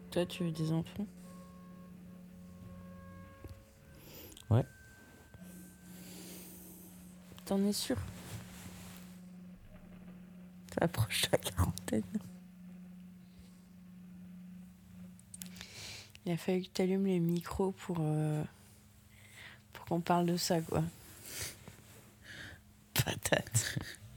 Toi, tu veux des enfants? Ouais. T'en es sûr? Ça approche la quarantaine. Il a fallu que tu allumes les micros pour qu'on parle de ça, quoi. Patate.